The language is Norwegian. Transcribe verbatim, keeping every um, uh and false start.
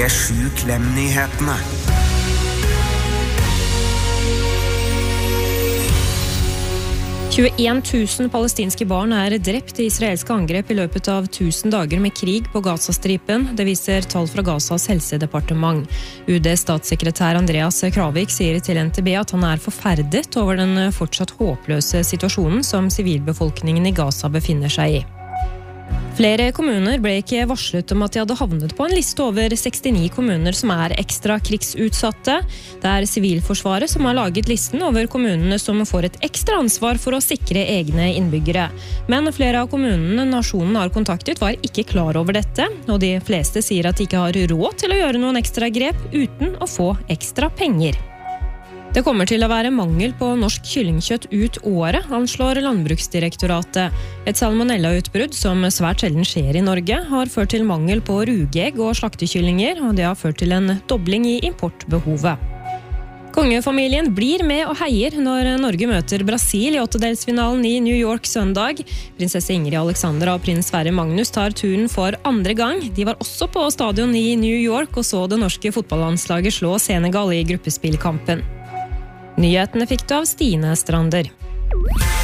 P sju Klem-nyhetene. tjueen tusen palestinske barn er drept i israelske angrep i løpet av tusen dager med krig på Gazastripen. Det viser tall fra Gazas helsedepartement. U D's statssekretær Andreas Kravik sier til N T B at han er forferdet over den fortsatt håpløse situasjonen som sivilbefolkningen i Gaza befinner seg i. Flere kommuner ble ikke varslet om at de hadde havnet på en liste over sekstini kommuner som er ekstra krigsutsatte. Det er Sivilforsvaret som har laget listen over kommunene som får et ekstra ansvar for å sikre egne innbyggere. Men flere av kommunene nasjonen har kontaktet var ikke klar over dette, og de fleste sier at de ikke har råd til å gjøre noen ekstra grep uten å få ekstra penger. Det kommer til å være mangel på norsk kyllingkjøtt ut året, anslår Landbruksdirektoratet. Et salmonella-utbrudd som svært sjelden skjer i Norge har ført til mangel på rugeegg og slaktekyllinger, og det har ført til en dobling i importbehovet. Kongefamilien blir med og heier når Norge møter Brasil i åttedelsfinalen i New York søndag. Prinsesse Ingrid Alexandra og prins Sverre Magnus tar turen for andre gang. De var også på stadion i New York og så det norske fotballandslaget slå Senegal i gruppespillkampen. Nyhetene fikk du av Stine Strander.